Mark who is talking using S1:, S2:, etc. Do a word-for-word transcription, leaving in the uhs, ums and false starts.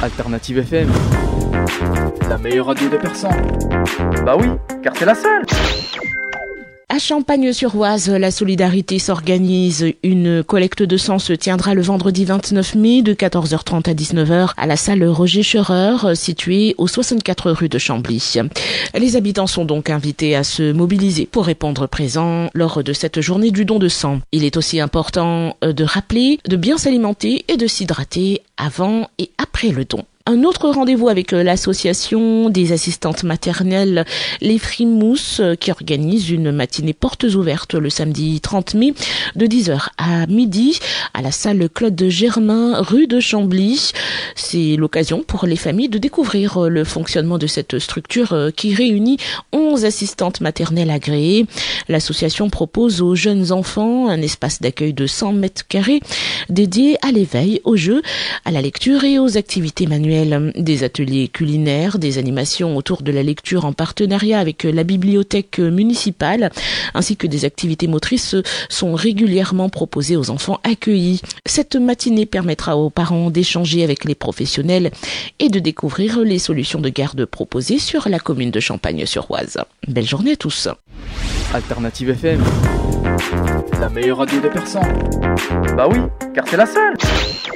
S1: Alternative F M, la meilleure radio de Persan. Bah oui, car c'est la seule.
S2: À Champagne-sur-Oise, la solidarité s'organise. Une collecte de sang se tiendra le vendredi vingt-neuf mai de quatorze heures trente à dix-neuf heures à la salle Roger Scherer, située au soixante-quatre rue de Chambly. Les habitants sont donc invités à se mobiliser pour répondre présent lors de cette journée du don de sang. Il est aussi important de rappeler de bien s'alimenter et de s'hydrater avant et après le don. Un autre rendez-vous avec l'association des assistantes maternelles Les Frimousses qui organise une matinée portes ouvertes le samedi trente mai de dix heures à midi à la salle Claude Germain rue de Chambly. C'est l'occasion pour les familles de découvrir le fonctionnement de cette structure qui réunit onze assistantes maternelles agréées. L'association propose aux jeunes enfants un espace d'accueil de cent mètres carrés dédié à l'éveil, aux jeux, à la lecture et aux activités manuelles. Des ateliers culinaires, des animations autour de la lecture en partenariat avec la bibliothèque municipale, ainsi que des activités motrices sont régulièrement proposées aux enfants accueillis. Cette matinée permettra aux parents d'échanger avec les professionnels et de découvrir les solutions de garde proposées sur la commune de Champagne-sur-Oise. Belle journée à tous.
S1: Alternative F M, la meilleure radio de Persan. Bah oui, car c'est la seule.